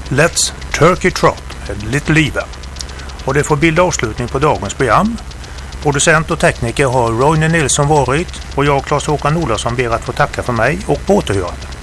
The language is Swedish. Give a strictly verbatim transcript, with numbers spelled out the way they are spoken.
Let's Turkey Trot med Little Eva. Och det får bilda avslutning på dagens program. Producent och tekniker har Roine Nilsson varit och jag, Claes Håkan Olausson, ber att få tacka för mig och på återhörande.